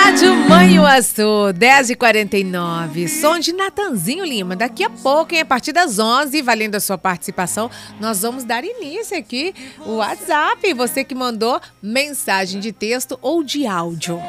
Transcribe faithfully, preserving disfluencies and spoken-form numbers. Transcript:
Rádio Manhuaçu, dez e quarenta e nove. Som de Natanzinho Lima. Daqui a pouco, hein, a partir das onze, valendo a sua participação, nós vamos dar início aqui o WhatsApp. Você que mandou mensagem de texto ou de áudio.